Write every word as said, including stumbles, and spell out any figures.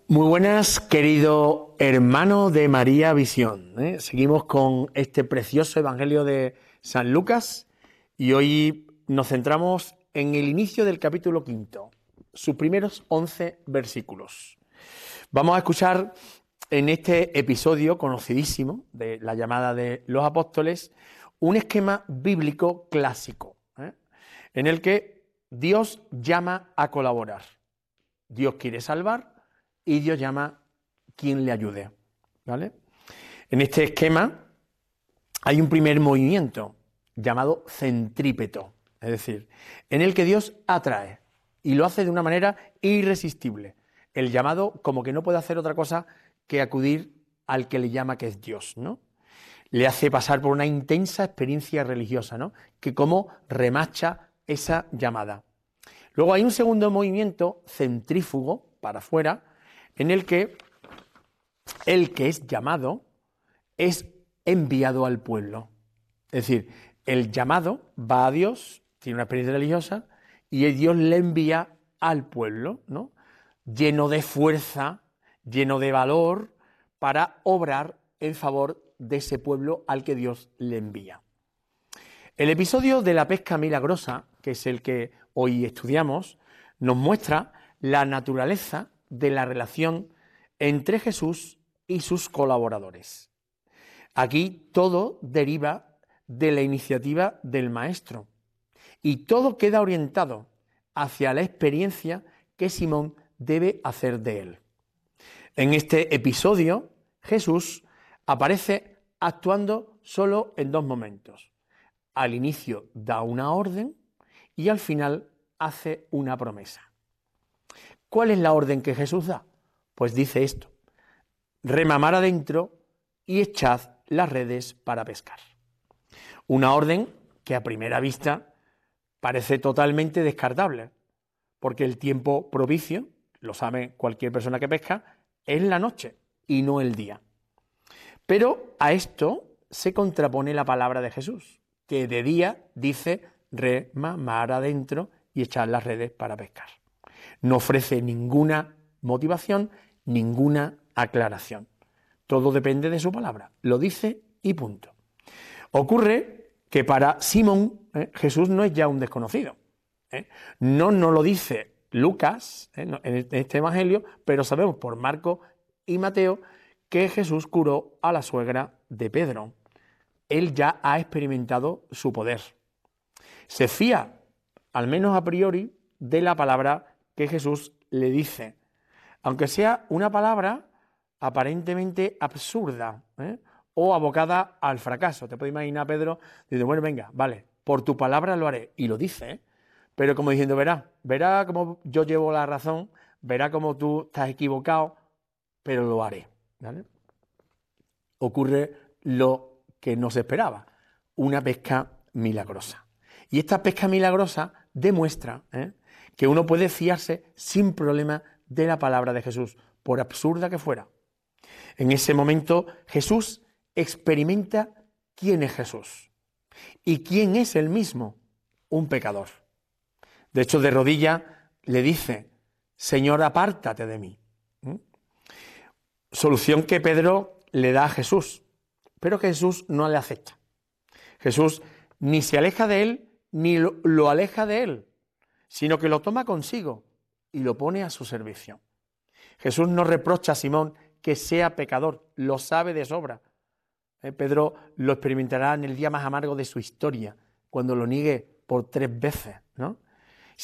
Muy buenas, querido hermano de María Visión. ¿eh? Seguimos con este precioso Evangelio de San Lucas y hoy nos centramos en el inicio del capítulo quinto, sus primeros once versículos. Vamos a escuchar en este episodio conocidísimo de la llamada de los apóstoles un esquema bíblico clásico, ¿eh? en el que Dios llama a colaborar. Dios quiere salvar y Dios llama quien le ayude, ¿vale? En este esquema hay un primer movimiento llamado centrípeto, es decir, en el que Dios atrae y lo hace de una manera irresistible. El llamado como que no puede hacer otra cosa que acudir al que le llama, que es Dios, ¿no? Le hace pasar por una intensa experiencia religiosa, ¿no? Que como remacha esa llamada. Luego hay un segundo movimiento centrífugo, para afuera, en el que el que es llamado es enviado al pueblo. Es decir, el llamado va a Dios, tiene una experiencia religiosa, y Dios le envía al pueblo, ¿no? Lleno de fuerza, lleno de valor, para obrar en favor de ese pueblo al que Dios le envía. El episodio de la pesca milagrosa, que es el que hoy estudiamos, nos muestra la naturaleza de la relación entre Jesús y sus colaboradores. Aquí todo deriva de la iniciativa del Maestro y todo queda orientado hacia la experiencia que Simón debe hacer de él. En este episodio, Jesús aparece actuando solo en dos momentos. Al inicio da una orden y al final hace una promesa. ¿Cuál es la orden que Jesús da? Pues dice esto: rema mar adentro y echad las redes para pescar. Una orden que a primera vista parece totalmente descartable, porque el tiempo propicio, lo sabe cualquier persona que pesca, es la noche y no el día. Pero a esto se contrapone la palabra de Jesús, que de día dice rema mar adentro y echad las redes para pescar. No ofrece ninguna motivación, ninguna aclaración. Todo depende de su palabra. Lo dice y punto. Ocurre que para Simón ¿eh? Jesús no es ya un desconocido. ¿eh? No nos lo dice Lucas ¿eh? en este evangelio, pero sabemos por Marcos y Mateo que Jesús curó a la suegra de Pedro. Él ya ha experimentado su poder. Se fía, al menos a priori, de la palabra que Jesús le dice, aunque sea una palabra aparentemente absurda ¿eh? o abocada al fracaso. Te puedes imaginar a Pedro diciendo, bueno, venga, vale, por tu palabra lo haré. Y lo dice, ¿eh? pero como diciendo, verá, verá cómo yo llevo la razón, verá cómo tú estás equivocado, pero lo haré. ¿Vale? Ocurre lo que no se esperaba, una pesca milagrosa. Y esta pesca milagrosa demuestra ¿eh? que uno puede fiarse sin problema de la palabra de Jesús, por absurda que fuera. En ese momento Jesús experimenta quién es Jesús y quién es él mismo, un pecador. De hecho, de rodillas le dice, Señor, apártate de mí. ¿Mm? Solución que Pedro le da a Jesús, pero que Jesús no le acepta. Jesús ni se aleja de él, ni lo, lo aleja de él, sino que lo toma consigo y lo pone a su servicio. Jesús no reprocha a Simón que sea pecador, lo sabe de sobra. Eh, Pedro lo experimentará en el día más amargo de su historia, cuando lo niegue por tres veces, ¿no?